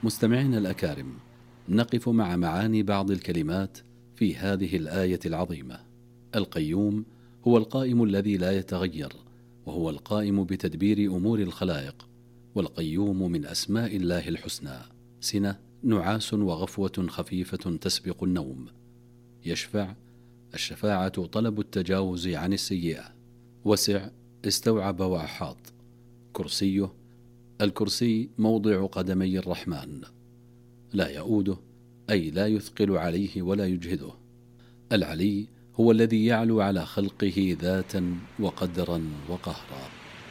مستمعينا الأكارم، نقف مع معاني بعض الكلمات في هذه الآية العظيمة. القيوم هو القائم الذي لا يتغير، وهو القائم بتدبير أمور الخلائق. والقيوم من أسماء الله الحسنى. سنة، نعاس وغفوة خفيفة تسبق النوم. يشفع، الشفاعة طلب التجاوز عن السيئة. وسع، استوعب وأحاط. كرسيه، الكرسي موضع قدمي الرحمن. لا يؤوده، أي لا يثقل عليه ولا يجهده. العلي هو الذي يعلو على خلقه ذاتا وقدرا وقهرا.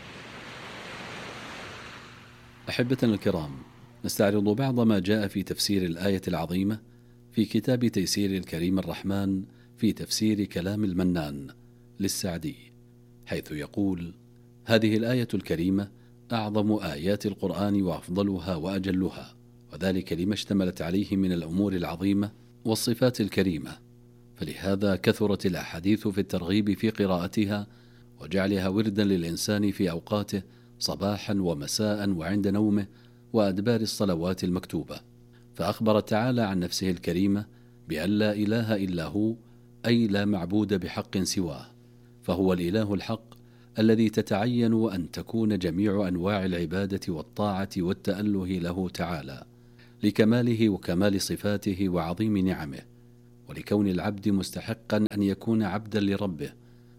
أحبتنا الكرام، نستعرض بعض ما جاء في تفسير الآية العظيمة في كتاب تيسير الكريم الرحمن في تفسير كلام المنان للسعدي، حيث يقول: هذه الآية الكريمة أعظم آيات القرآن وأفضلها وأجلها، وذلك لما اشتملت عليه من الأمور العظيمة والصفات الكريمة، فلهذا كثرت الأحاديث في الترغيب في قراءتها وجعلها وردا للإنسان في أوقاته صباحا ومساء وعند نومه وأدبار الصلوات المكتوبة. فأخبر تعالى عن نفسه الكريمة بأن لا إله إلا هو، أي لا معبود بحق سواه، فهو الإله الحق الذي تتعين أن تكون جميع أنواع العبادة والطاعة والتأله له تعالى، لكماله وكمال صفاته وعظيم نعمه، ولكون العبد مستحقا أن يكون عبدا لربه،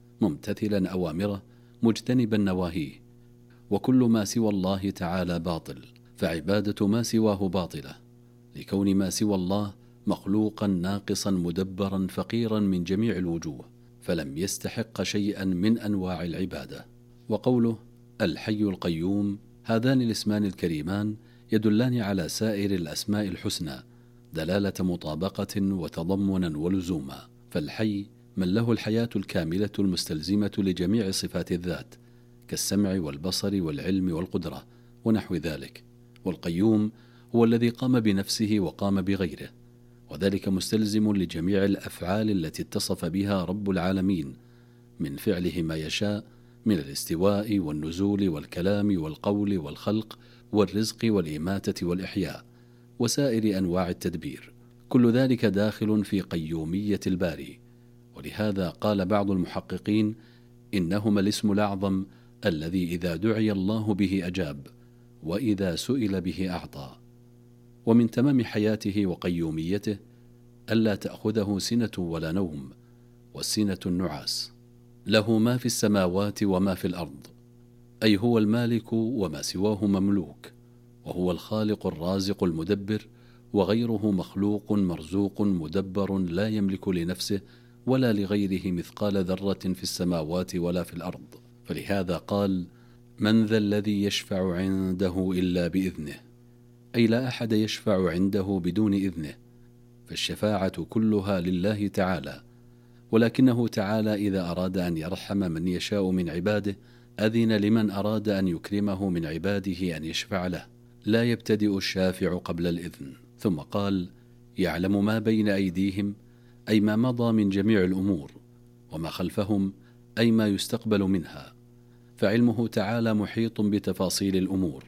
ممتثلا أوامره مجتنبا نواهيه. وكل ما سوى الله تعالى باطل، فعبادة ما سواه باطلة، لكون ما سوى الله مخلوقا ناقصا مدبرا فقيرا من جميع الوجوه، فلم يستحق شيئا من أنواع العبادة. وقوله الحي القيوم، هذان الاسمان الكريمان يدلان على سائر الأسماء الحسنى دلالة مطابقة وتضمنا ولزوما. فالحي من له الحياة الكاملة المستلزمة لجميع صفات الذات، كالسمع والبصر والعلم والقدرة ونحو ذلك. والقيوم هو الذي قام بنفسه وقام بغيره، وذلك مستلزم لجميع الأفعال التي اتصف بها رب العالمين، من فعله ما يشاء من الاستواء والنزول والكلام والقول والخلق والرزق والإماتة والإحياء وسائر أنواع التدبير. كل ذلك داخل في قيومية الباري. ولهذا قال بعض المحققين: إنهما الاسم الأعظم الذي إذا دعي الله به أجاب، وإذا سئل به أعطى. ومن تمام حياته وقيوميته ألا تأخذه سنة ولا نوم، والسنة النعاس. له ما في السماوات وما في الأرض، أي هو المالك وما سواه مملوك، وهو الخالق الرازق المدبر، وغيره مخلوق مرزوق مدبر لا يملك لنفسه ولا لغيره مثقال ذرة في السماوات ولا في الأرض. فلهذا قال: من ذا الذي يشفع عنده إلا بإذنه، أي لا أحد يشفع عنده بدون إذنه، فالشفاعة كلها لله تعالى. ولكنه تعالى إذا أراد أن يرحم من يشاء من عباده أذن لمن أراد أن يكرمه من عباده أن يشفع له، لا يبتدئ الشافع قبل الإذن. ثم قال: يعلم ما بين أيديهم، أي ما مضى من جميع الأمور، وما خلفهم، أي ما يستقبل منها. فعلمه تعالى محيط بتفاصيل الأمور،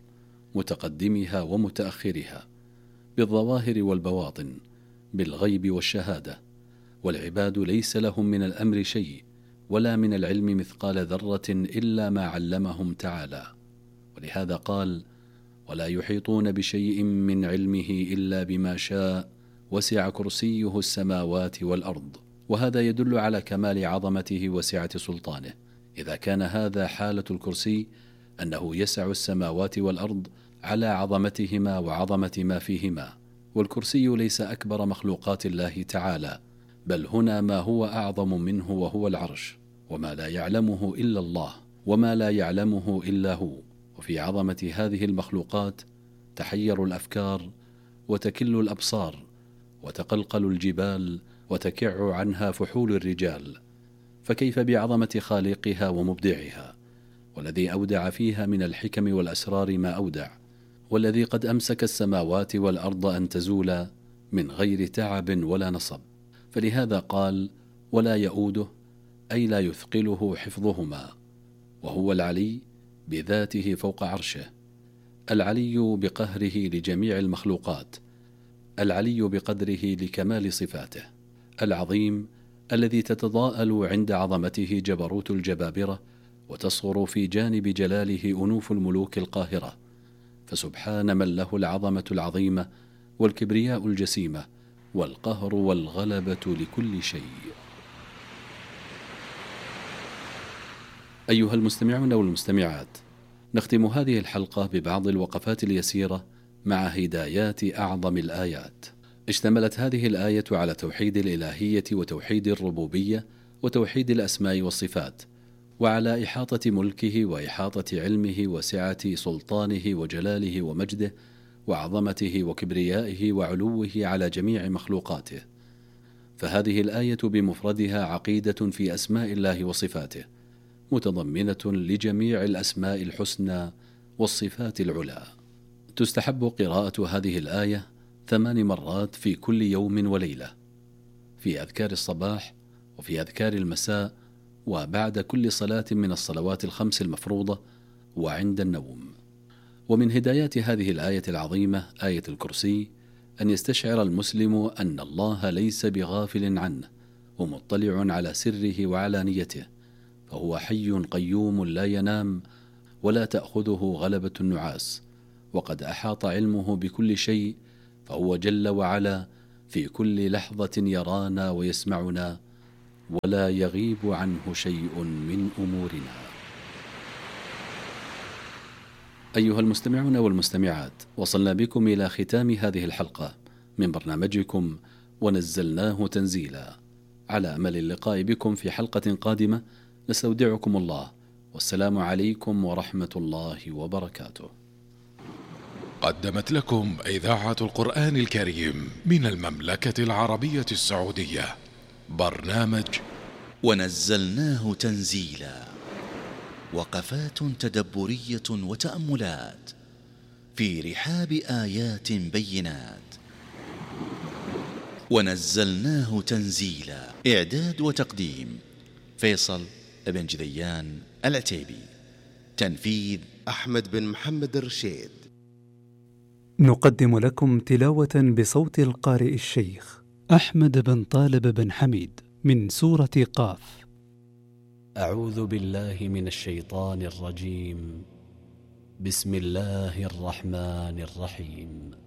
متقدمها ومتأخرها، بالظواهر والبواطن، بالغيب والشهادة. والعباد ليس لهم من الأمر شيء ولا من العلم مثقال ذرة إلا ما علمهم تعالى. ولهذا قال: ولا يحيطون بشيء من علمه إلا بما شاء وسع كرسيه السماوات والأرض. وهذا يدل على كمال عظمته وسعة سلطانه، إذا كان هذا حالة الكرسي أنه يسع السماوات والأرض على عظمتهما وعظمة ما فيهما. والكرسي ليس أكبر مخلوقات الله تعالى، بل هنا ما هو أعظم منه، وهو العرش، وما لا يعلمه إلا الله، وما لا يعلمه إلا هو. وفي عظمة هذه المخلوقات تحير الأفكار وتكل الأبصار وتقلقل الجبال وتكع عنها فحول الرجال، فكيف بعظمة خالقها ومبدعها، والذي أودع فيها من الحكم والأسرار ما أودع، والذي قد أمسك السماوات والأرض أن تزولا من غير تعب ولا نصب. فلهذا قال: ولا يؤوده، أي لا يثقله حفظهما، وهو العلي بذاته فوق عرشه، العلي بقهره لجميع المخلوقات، العلي بقدره لكمال صفاته، العظيم الذي تتضاءل عند عظمته جبروت الجبابرة وتصغر في جانب جلاله أنوف الملوك القاهرة، فسبحان من له العظمة العظيمة والكبرياء الجسيمة والقهر والغلبة لكل شيء. أيها المستمعون والمستمعات، نختم هذه الحلقة ببعض الوقفات اليسيرة مع هدايات أعظم الآيات. اشتملت هذه الآية على توحيد الإلهية وتوحيد الربوبية وتوحيد الأسماء والصفات، وعلى إحاطة ملكه وإحاطة علمه وسعة سلطانه وجلاله ومجده وعظمته وكبريائه وعلوه على جميع مخلوقاته. فهذه الآية بمفردها عقيدة في أسماء الله وصفاته، متضمنة لجميع الأسماء الحسنى والصفات العلى. تستحب قراءة هذه الآية 8 مرات في كل يوم وليلة، في أذكار الصباح وفي أذكار المساء وبعد كل صلاة من الصلوات ال5 المفروضة وعند النوم. ومن هدايات هذه الآية العظيمة آية الكرسي أن يستشعر المسلم أن الله ليس بغافل عنه ومطلع على سره وعلانيته، فهو حي قيوم لا ينام ولا تأخذه غلبة النعاس، وقد أحاط علمه بكل شيء، فهو جل وعلا في كل لحظة يرانا ويسمعنا ولا يغيب عنه شيء من أمورنا. أيها المستمعون والمستمعات، وصلنا بكم إلى ختام هذه الحلقة من برنامجكم ونزلناه تنزيلا. على أمل اللقاء بكم في حلقة قادمة، نستودعكم الله، والسلام عليكم ورحمة الله وبركاته. قدمت لكم إذاعة القرآن الكريم من المملكة العربية السعودية برنامج ونزلناه تنزيلا، وقفات تدبرية وتأملات في رحاب آيات بينات. ونزلناه تنزيلا، إعداد وتقديم فيصل بن جذيان العتيبي، تنفيذ أحمد بن محمد الرشيد. نقدم لكم تلاوة بصوت القارئ الشيخ أحمد بن طالب بن حميد من سورة قاف. أعوذ بالله من الشيطان الرجيم. بسم الله الرحمن الرحيم.